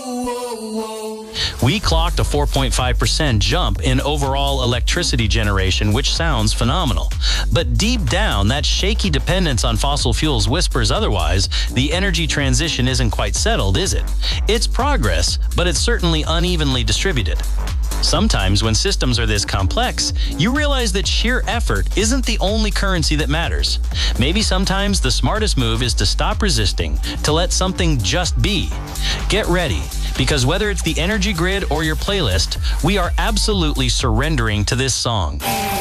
We clocked a 4.5% jump in overall electricity generation, which sounds phenomenal. But deep down, that shaky dependence on fossil fuels whispers otherwise. The energy transition isn't quite settled, is it? It's progress, but it's certainly unevenly distributed. Sometimes when systems are this complex, you realize that sheer effort isn't the only currency that matters. Maybe sometimes the smartest move is to stop resisting, to let something just be. Get ready, because whether it's the energy grid or your playlist, we are absolutely surrendering to this song.